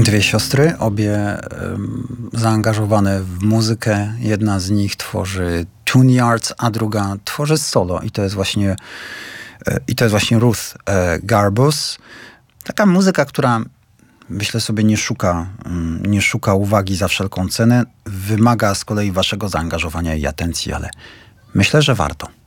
Dwie siostry, obie zaangażowane w muzykę. Jedna z nich tworzy Tune Yards, a druga tworzy solo. I to jest właśnie Ruth Garbus. Taka muzyka, która, myślę sobie, nie szuka uwagi za wszelką cenę. Wymaga z kolei waszego zaangażowania i atencji, ale myślę, że warto.